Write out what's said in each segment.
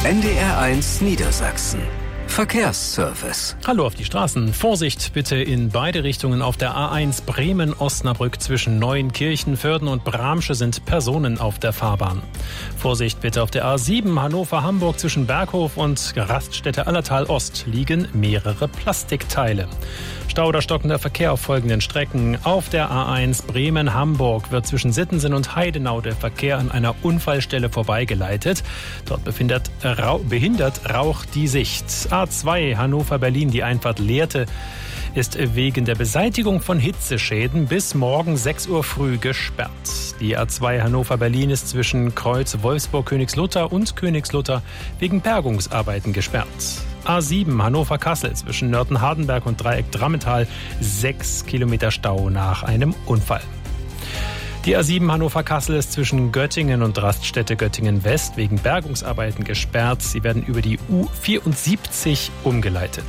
NDR1 Niedersachsen. Verkehrsservice. Hallo auf die Straßen. Vorsicht bitte in beide Richtungen auf der A1 Bremen-Osnabrück zwischen Neuenkirchen, Vörden und Bramsche sind Personen auf der Fahrbahn. Vorsicht bitte auf der A7 Hannover-Hamburg zwischen Berghof und Raststätte Allertal-Ost liegen mehrere Plastikteile. Stau oder stockender Verkehr auf folgenden Strecken. Auf der A1 Bremen-Hamburg wird zwischen Sittensen und Heidenau der Verkehr an einer Unfallstelle vorbeigeleitet. Dort behindert Rauch die Sicht. A2 Hannover-Berlin, die Einfahrt Lehrte, ist wegen der Beseitigung von Hitzeschäden bis morgen 6 Uhr früh gesperrt. Die A2 Hannover-Berlin ist zwischen Kreuz Wolfsburg-Königslutter und Königslutter wegen Bergungsarbeiten gesperrt. A7 Hannover-Kassel zwischen Nörten-Hardenberg und Dreieck Drammental 6 Kilometer Stau nach einem Unfall. Die A7 Hannover-Kassel ist zwischen Göttingen und Raststätte Göttingen-West wegen Bergungsarbeiten gesperrt. Sie werden über die U74 umgeleitet.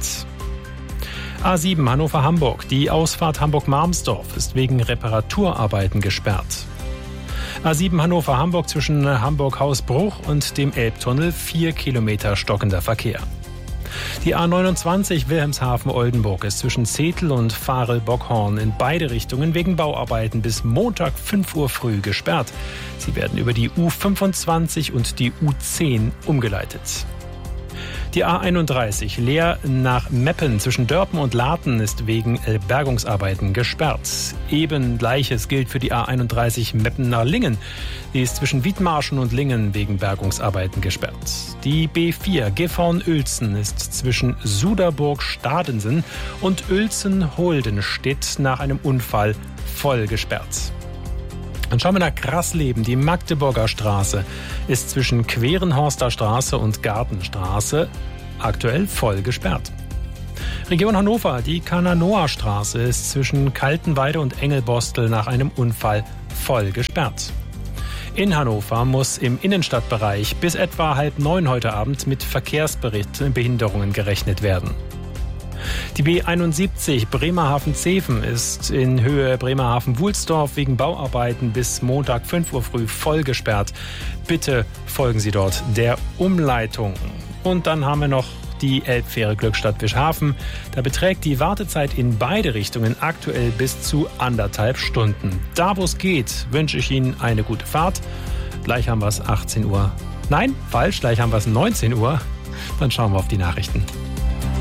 A7 Hannover-Hamburg. Die Ausfahrt Hamburg-Marmsdorf ist wegen Reparaturarbeiten gesperrt. A7 Hannover-Hamburg zwischen Hamburg-Hausbruch und dem Elbtunnel 4 Kilometer stockender Verkehr. Die A29 Wilhelmshaven-Oldenburg ist zwischen Zetel und Varel-Bockhorn in beide Richtungen wegen Bauarbeiten bis Montag 5 Uhr früh gesperrt. Sie werden über die U25 und die U10 umgeleitet. Die A31 Leer nach Meppen zwischen Dörpen und Laten ist wegen Bergungsarbeiten gesperrt. Eben Gleiches gilt für die A31 Meppen nach Lingen. Die ist zwischen Wiedmarschen und Lingen wegen Bergungsarbeiten gesperrt. Die B4 Gifhorn-Uelzen ist zwischen Suderburg-Stadensen und Uelzen-Holdenstedt nach einem Unfall voll gesperrt. Dann schauen wir nach Grasleben. Die Magdeburger Straße ist zwischen Querenhorster Straße und Gartenstraße aktuell voll gesperrt. Region Hannover. Die Kananoa Straße ist zwischen Kaltenweide und Engelbostel nach einem Unfall voll gesperrt. In Hannover muss im Innenstadtbereich bis etwa 8:30 heute Abend mit Verkehrsbehinderungen gerechnet werden. Die B71 Bremerhaven-Zeven ist in Höhe Bremerhaven-Wulsdorf wegen Bauarbeiten bis Montag 5 Uhr früh voll gesperrt. Bitte folgen Sie dort der Umleitung. Und dann haben wir noch die Elbfähre Glückstadt-Wischhafen. Da beträgt die Wartezeit in beide Richtungen aktuell bis zu 1,5 Stunden. Da, wo es geht, wünsche ich Ihnen eine gute Fahrt. Gleich haben wir es 18 Uhr. Nein, falsch, gleich haben wir es 19 Uhr. Dann schauen wir auf die Nachrichten.